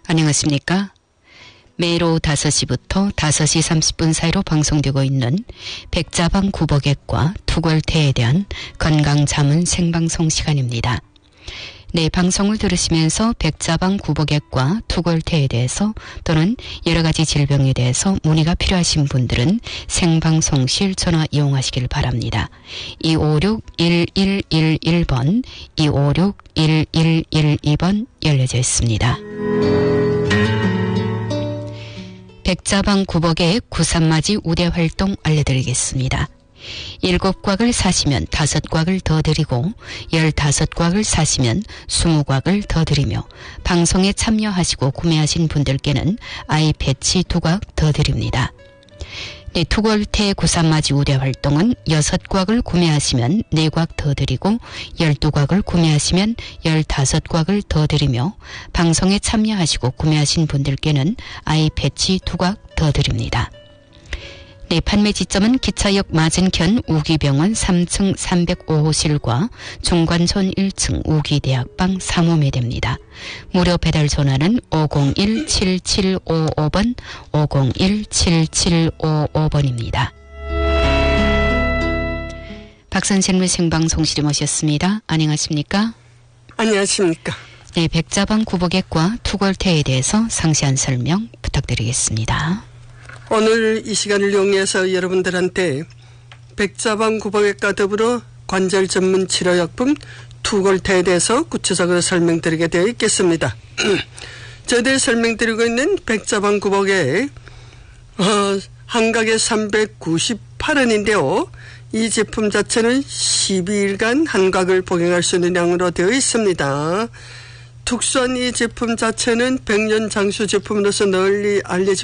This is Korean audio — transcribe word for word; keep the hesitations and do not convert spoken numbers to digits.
안녕하십니까? 매일 오후 다섯 시부터 다섯 시 삼십 분 사이로 방송되고 있는 백자방 구보객과 투골태에 대한 건강자문 생방송 시간입니다. 네, 방송을 들으시면서 백자방 구보객과 투골태에 대해서 또는 여러 가지 질병에 대해서 문의가 필요하신 분들은 생방송실 전화 이용하시길 바랍니다. 이오육 일일일일 번, 이오육 일일일이 번 열려져 있습니다. 백자방 구보객 구삼맞이 우대 활동 알려드리겠습니다. 일곱 곽을 사시면 다섯 곽을 더 드리고 열다섯 곽을 사시면 스무 곽을 더 드리며 방송에 참여하시고 구매하신 분들께는 아이 패치 두 곽 더 드립니다. 네, 투골태 구삼맞이 우대 활동은 여섯 곽을 구매하시면 네 곽 더 드리고 열두 곽을 구매하시면 열다섯 곽을 더 드리며 방송에 참여하시고 구매하신 분들께는 아이 패치 두 곽 더 드립니다. 네, 판매 지점은 기차역 맞은편 우기병원 삼 층 삼백오 호실과 중관촌 일 층 우기대학방 삼 호에 됩니다. 무료 배달 전화는 오공일 칠칠오오 번, 오공일 칠칠오오 번입니다. 박선생님 생방송실에 모셨습니다. 안녕하십니까? 안녕하십니까? 네, 백자방 구보객과 투골태에 대해서 상세한 설명 부탁드리겠습니다. 오늘 이 시간을 이용해서 여러분들한테 백자방 구보객과 더불어 관절 전문 치료약품 투골태에 대해서 구체적으로 설명드리게 되어 있겠습니다. 저희들이 설명드리고 있는 백자방 구보객 어, 한 가게 삼백구십팔 원인데요. 이 제품 자체는 십이 일간 한각을 복용할 수 있는 양으로 되어 있습니다. 특수한 이 제품 자체는 백년 장수 제품으로서 널리 알려지고